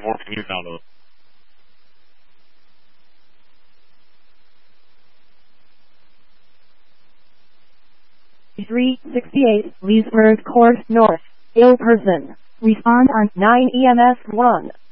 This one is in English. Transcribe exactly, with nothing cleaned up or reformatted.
more can you download? three sixty-eight Leesburg Court North, ill person. Respond on nine E M S one.